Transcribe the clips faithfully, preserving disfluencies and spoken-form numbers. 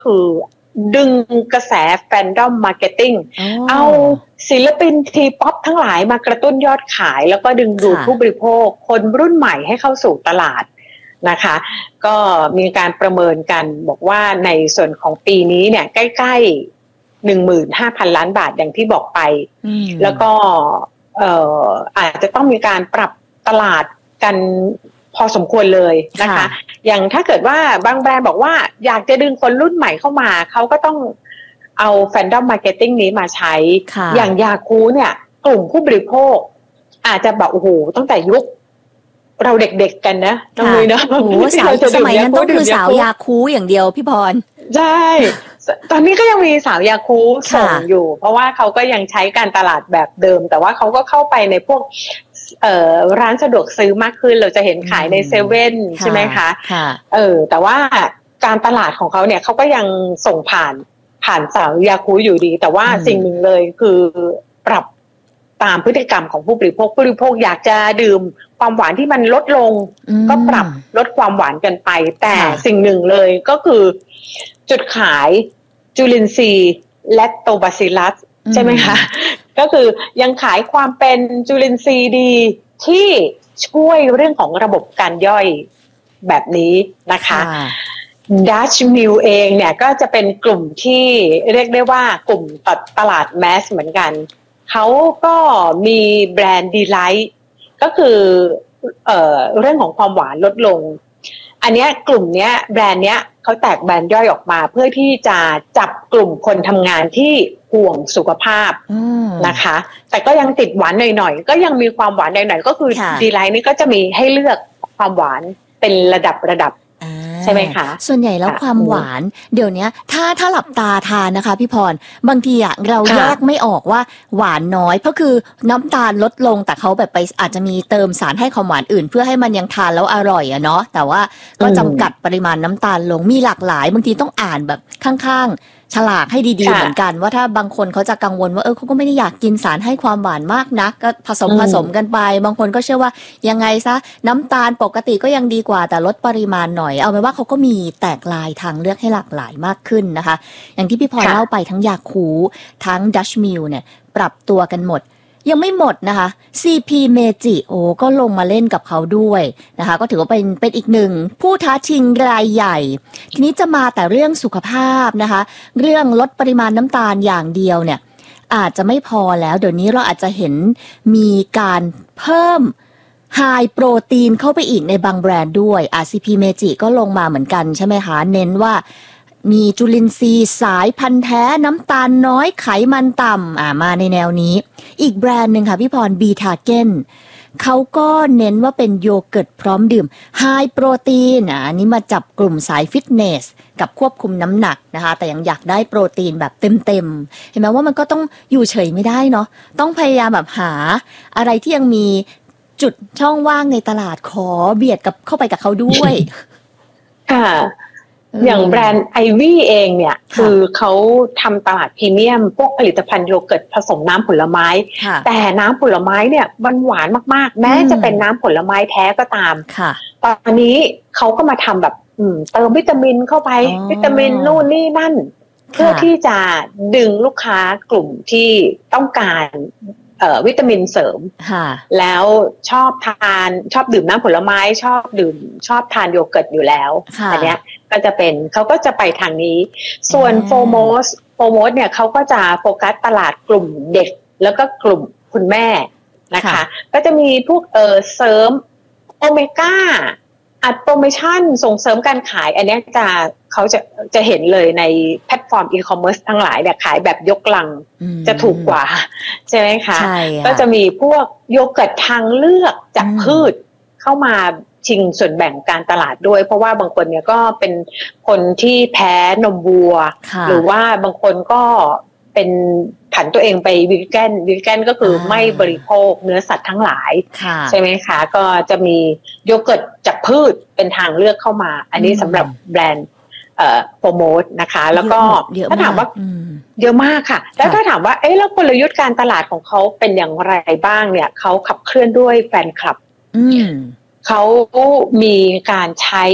คือดึงกระแสแฟนดอมมาร์เก็ตติ้งเอาศิลปินทีป๊อปทั้งหลายมากระตุ้นยอดขายแล้วก็ดึงดูดผู้บริโภคคนรุ่นใหม่ให้เข้าสู่ตลาดนะคะก็มีการประเมินกันบอกว่าในส่วนของปีนี้เนี่ยใกล้ๆ หนึ่งหมื่นห้าพัน ล้านบาทอย่างที่บอกไปแล้วก็เอ่ออาจจะต้องมีการปรับตลาดกันพอสมควรเลยนะคะอย่างถ้าเกิดว่าบางแบรนด์บอกว่าอยากจะดึงคนรุ่นใหม่เข้ามาเขาก็ต้องเอาแฟนดอมมาร์เก็ตติ้งนี้มาใช้อย่างยาคูเนี่ยกลุ่มผู้บริโภคอาจจะแบบโอ้โหตั้งแต่ยุคเราเด็กๆกันนะตรงนี้นะโอ้สาวสมัยนั้นต้องคือสาวยาคูอย่างเดียวพี่พรใช่ตอนนี้ก็ยังมีสาวยาคูส่งอยู่เพราะว่าเขาก็ยังใช้การตลาดแบบเดิมแต่ว่าเขาก็เข้าไปในพวกเอ่อร้านสะดวกซื้อมากขึ้นเราจะเห็นขายในเซเว่นใช่ไหมคะเออแต่ว่าการตลาดของเขาเนี่ยเขาก็ยังส่งผ่านผ่านสาวยาคูอยู่ดีแต่ว่าสิ่งหนึ่งเลยคือปรับตามพฤติกรรมของผู้บริโภคผู้บริโภคอยากจะดื่มความหวานที่มันลดลงก็ปรับลดความหวานกันไปแต่สิ่งหนึ่งเลยก็คือจุดขายจุลินทรีย์แลคโตบาซิลลัสใช่ไหมคะก็คือยังขายความเป็นจุลินทรีย์ดีที่ช่วยเรื่องของระบบการย่อยแบบนี้นะคะดัชมิลเองเนี่ยก็จะเป็นกลุ่มที่เรียกได้ว่ากลุ่มตลาดแมสเหมือนกันเขาก็มีแบรนด์ดีไลท์ก็คือเอ่อเรื่องของความหวานลดลงอันเนี้ยกลุ่มเนี้ยแบรนด์เนี้ยเขาแตกแบรนด์ย่อยออกมาเพื่อที่จะจับกลุ่มคนทำงานที่ห่วงสุขภาพนะคะแต่ก็ยังติดหวานหน่อยๆก็ยังมีความหวานหน่อยๆก็คือดีไลท์นี่ก็จะมีให้เลือกความหวานเป็นระดับระดับใช่ไหมคะส่วนใหญ่แล้วความหวานเดี๋ยวนี้ถ้าถ้าหลับตาทานนะคะพี่พรบางทีอ่ะเราแยกไม่ออกว่าหวานน้อยเพราะคือน้ำตาลลดลงแต่เขาแบบไปอาจจะมีเติมสารให้ความหวานอื่นเพื่อให้มันยังทานแล้วอร่อยอะเนาะแต่ว่าก็จำกัดปริมาณน้ำตาลลงมีหลากหลายบางทีต้องอ่านแบบข้างๆฉลากให้ดีๆเหมือนกันว่าถ้าบางคนเขาจะกังวลว่าเออเขาก็ไม่ได้อยากกินสารให้ความหวานมากนักก็ผสมผสมกันไปบางคนก็เชื่อว่ายังไงซะน้ำตาลปกติก็ยังดีกว่าแต่ลดปริมาณหน่อยเอาเป็นว่าเขาก็มีแตกลายทางเลือกให้หลากหลายมากขึ้นนะคะอย่างที่พี่พรเล่าไปทั้งยาคูทั้งดัชมิลเนี่ยปรับตัวกันหมดยังไม่หมดนะคะ ซี พี Meiji โอ้ก็ลงมาเล่นกับเขาด้วยนะคะก็ถือว่าเป็นเป็นอีกหนึ่งผู้ท้าชิงรายใหญ่ทีนี้จะมาแต่เรื่องสุขภาพนะคะเรื่องลดปริมาณน้ำตาลอย่างเดียวเนี่ยอาจจะไม่พอแล้วเดี๋ยวนี้เราอาจจะเห็นมีการเพิ่มไฮโปรตีนเข้าไปอีกในบางแบรนด์ด้วย อาร์ ซี พี Meiji ก็ลงมาเหมือนกันใช่ไหมคะเน้นว่ามีจุลินทรีย์สายพันธุ์แท้น้ำตาลน้อยไขมันต่ำอ่ามาในแนวนี้อีกแบรนด์หนึ่งค่ะพี่พรบีทาเก้นเขาก็เน้นว่าเป็นโยเกิร์ตพร้อมดื่มไฮโปรตีนอ่ะอันนี้มาจับกลุ่มสายฟิตเนสกับควบคุมน้ำหนักนะคะแต่ยังอยากได้โปรตีนแบบเต็มๆเห็นไหมว่ามันก็ต้องอยู่เฉยไม่ได้เนาะต้องพยายามแบบหาอะไรที่ยังมีจุดช่องว่างในตลาดขอเบียดกับเข้าไปกับเขาด้วยค่ะอย่างแบรนด์ไอวี่เองเนี่ยคือเขาทำตลาดพรีเมียมพวกผลิตภัณฑ์โยเกิร์ตผสมน้ำผลไม้แต่น้ำผลไม้เนี่ยมันหวานมากๆแม้จะเป็นน้ำผลไม้แท้ก็ตามตอนนี้เขาก็มาทำแบบเติมวิตามินเข้าไปวิตามินนู่นนี่นั่นเพื่อที่จะดึงลูกค้ากลุ่มที่ต้องการวิตามินเสริมแล้วชอบทานชอบดื่มน้ำผลไม้ชอบดื่มชอบทานโยเกิร์ตอยู่แล้วอันเนี้ยก็จะเป็นเขาก็จะไปทางนี้ส่วนโฟโมสโฟโมสเนี่ยเขาก็จะโฟกัสตลาดกลุ่มเด็กแล้วก็กลุ่มคุณแม่นะคะก็จะมีพวกเออเสริมโอเมก้าอัดโปรโมชั่นส่งเสริมการขายอันนี้จะเขาจะจะเห็นเลยในแพลตฟอร์มอีคอมเมิร์ซทั้งหลายเนี่ยขายแบบยกลังจะถูกกว่าใช่ไหมคะก็จะมีพวกโยเกิร์ตทางเลือกจากพืชเข้ามาชิงส่วนแบ่งการตลาดด้วยเพราะว่าบางคนเนี่ยก็เป็นคนที่แพ้นมวัวหรือว่าบางคนก็เป็นผันตัวเองไปวีแกนวีแกนก็คือไม่บริโภคเนื้อสัตว์ทั้งหลายใช่ไหมคะก็จะมีโยเกิร์ตจากพืชเป็นทางเลือกเข้ามาอันนี้สำหรับแบรนด์เอ่อโปรโมทนะคะแล้วก็ถ้าถามว่าเยอะมากค่ะแล้วถ้าถามว่าเอ๊ะแล้วกลยุทธ์การตลาดของเขาเป็นอย่างไรบ้างเนี่ยเขาขับเคลื่อนด้วยแฟนคลับเขามีการใช้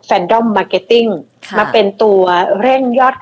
Fandom Marketing มาเป็นตัวเร่งยอด